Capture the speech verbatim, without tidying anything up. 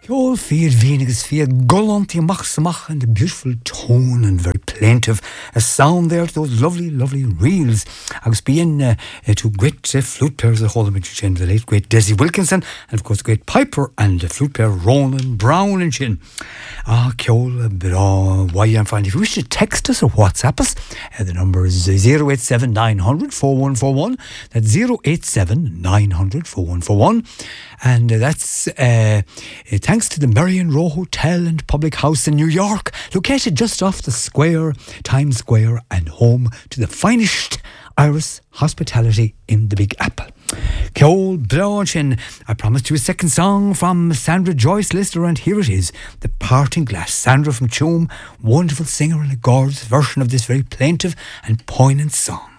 Ceol Fiad Venus Fiad Golanti Machsamach, and the beautiful tone and very plaintive a sound there to those lovely, lovely reels. I was being uh, uh, two great uh, flute players at Holland, the late great Desi Wilkinson, and of course the great piper and the flute player Ronan Brown and Shin. Ah, Ceol, but uh, why I'm fine. If you wish to text us or WhatsApp us, uh, the number is zero eight seven nine hundred four one four one. That's zero eight seven nine hundred four one four one. And uh, that's uh, uh, thanks to the Marion Row Hotel and Public House in New York, located just off the square, Times Square, and home to the finest Irish hospitality in the Big Apple. Ceol Braunchin, I promised you a second song from Sandra Joyce Lister, and here it is, The Parting Glass. Sandra from Tuam, wonderful singer and a gorgeous version of this very plaintive and poignant song.